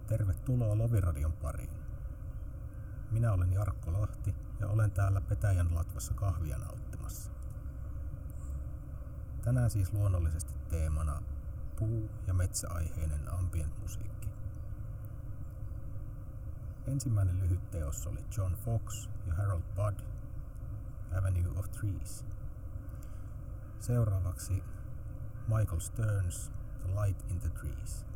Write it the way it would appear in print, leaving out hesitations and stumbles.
Tervetuloa Loviradion pariin. Minä olen Jarkko Lahti ja olen täällä Petäjän latvassa kahvia nauttimassa. Tänään siis luonnollisesti teemana puu- ja metsäaiheinen ambient-musiikki. Ensimmäinen lyhyt teos oli John Fox ja Harold Budd, Avenue of Trees. Seuraavaksi Michael Stearns, The Light in the Trees.